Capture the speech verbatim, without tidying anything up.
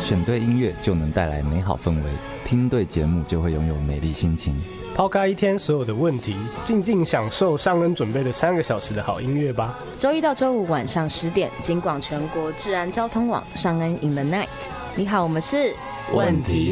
选对音乐就能带来美好氛围，听对节目就会拥有美丽心情。 抛开一天所有的问题，静静享受尚恩准备的三个小时的好音乐吧。 周一到周五晚上十点，金广全国治安交通网尚恩 in the night。你好，我们是问题